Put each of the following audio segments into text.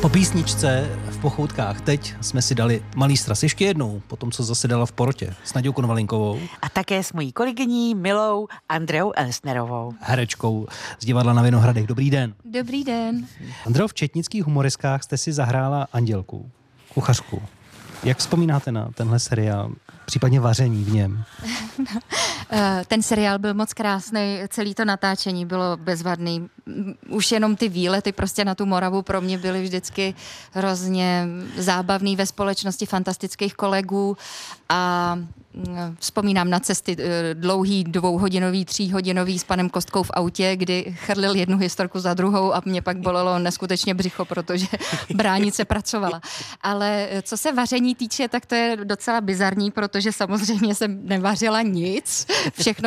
Po písničce v Pochoutkách teď jsme si dali malý sraz ještě jednou, po tom, co zasedala v porotě s Naďou Konvalinkovou. A také s mojí kolegyní milou Andreou Elsnerovou. Herečkou z divadla Na Vinohradech. Dobrý den. Dobrý den. Andreo, v Četnických humoriskách jste si zahrála Andělku, kuchařku. Jak vzpomínáte na tenhle seriál, případně vaření v něm? Ten seriál byl moc krásný, celý to natáčení bylo bezvadný. Už jenom ty výlety prostě na tu Moravu pro mě byly vždycky hrozně zábavný ve společnosti fantastických kolegů a vzpomínám na cesty dlouhý 2hodinový, 3hodinový s panem Kostkou v autě, kdy chrlil jednu historku za druhou a mě pak bolelo neskutečně břicho, protože bránice pracovala. Ale co se vaření týče, tak to je docela bizarní, protože samozřejmě jsem nevařila nic. Všechno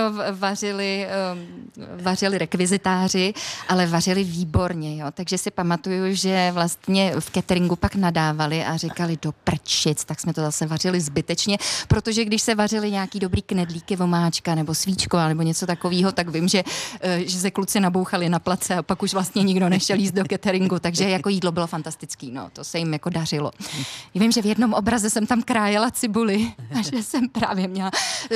vařili rekvizitáři, ale vařili výborně, jo. Takže si pamatuju, že vlastně v cateringu pak nadávali a říkali do prčic, tak jsme to zase vařili zbytečně, protože když se vařili nějaký dobrý knedlíky, vomáčka nebo svíčko nebo něco takového, tak vím, že se kluci nabouchali na place a pak už vlastně nikdo nešel jíst do cateringu, takže jako jídlo bylo fantastický, no, to se jim jako dařilo. Vím, že v jednom obraze jsem tam krájela cibuli a že jsem právě měla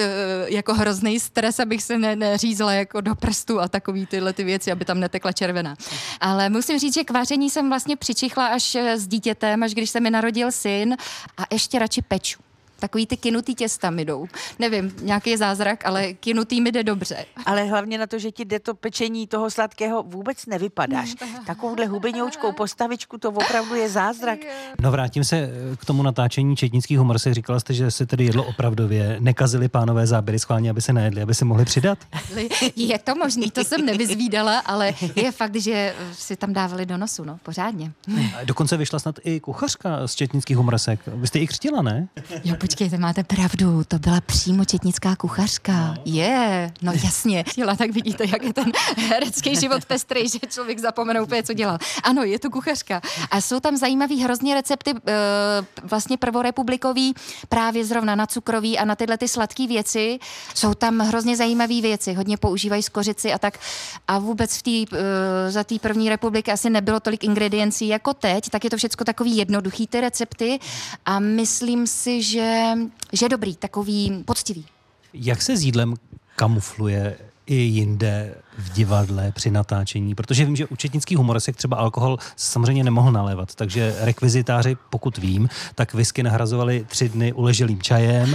jako hrozný stres, abych se neřízla jako do prstu a takový tyhle ty věci, aby tam netekla červená. Ale musím říct, že k vaření jsem vlastně přičichla až s dítětem, až když se mi narodil syn a ještě radši peču. Takový ty kynutý těsta mi jdou. Nevím, nějaký zázrak, ale kynutý mi jde dobře. Ale hlavně na to, že ti jde to pečení toho sladkého, vůbec nevypadáš. Takovouhle hubeňoučkou postavičku, to opravdu je zázrak. No, vrátím se k tomu natáčení Četnických humorsek. Říkala jste, že se tedy jedlo opravdově. Nekazili pánové záběry schválně, aby se najedli, aby se mohli přidat? Je to možný, to jsem nevyzvídala, ale je fakt, že si tam dávali do nosu, no, pořádně. Dokonce vyšla snad i kuchařka z Četnických humorsek. Vy jste ji křtila, ne? Jo, počkejte, máte pravdu, to byla přímo četnická kuchařka. No jasně. Tak vidíte, jak je ten herecký život pestrý, že člověk zapomene úplně, co dělal. Ano, je to kuchařka. A jsou tam zajímavý hrozně recepty vlastně prvorepublikový, právě zrovna na cukroví a na tyhle ty sladké věci. Jsou tam hrozně zajímavé věci, hodně používají skořici a tak. A vůbec za té první republiky asi nebylo tolik ingrediencí jako teď, tak je to všecko takový jednoduchý ty recepty a myslím si, že dobrý, takový poctivý. Jak se s jídlem kamufluje i jinde v divadle při natáčení? Protože vím, že u Četnických humorsek třeba alkohol samozřejmě nemohl nalévat, takže rekvizitáři, pokud vím, tak whisky nahrazovali 3 dny uleželým čajem,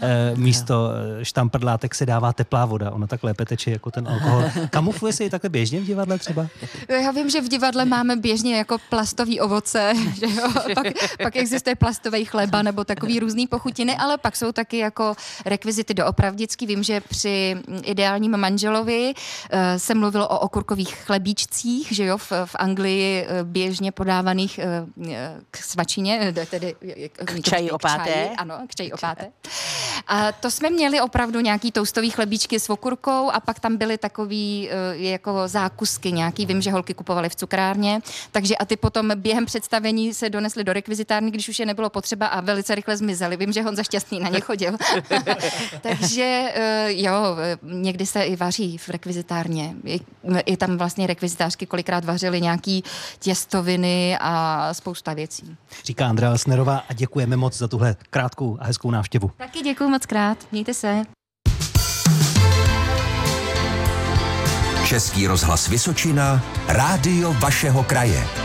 místo štamprdlátek se dává teplá voda, ono tak lépe teče jako ten alkohol. Kamufluje se i takhle běžně v divadle třeba? Já vím, že v divadle máme běžně jako plastový ovoce, že jo? Pak existuje plastový chleba nebo takový různý pochutiny, ale pak jsou taky jako rekvizity doopravdický. Vím, že při Ideálním manželovi se mluvilo o okurkových chlebíčcích, že jo, v Anglii běžně podávaných k svačině, tedy k čaji opáté. Ano, k čaji opáté. A to jsme měli opravdu nějaký toustový chlebíčky s okurkou a pak tam byly takový jako zákusky nějaký, vím, že holky kupovaly v cukrárně, takže a ty potom během představení se donesly do rekvizitárny, když už je nebylo potřeba a velice rychle zmizely. Vím, že Honza Šťastný na ně chodil. Takže jo, někdy se i vaří v rekvizitárně. I tam vlastně rekvizitářky kolikrát vařily nějaký těstoviny a spousta věcí. Říká Andrea Elsnerová a děkujeme moc za tuhle krátkou a hezkou návštěvu. Taky děkuju moc krát. Mějte se. Český rozhlas Vysočina, rádio vašeho kraje.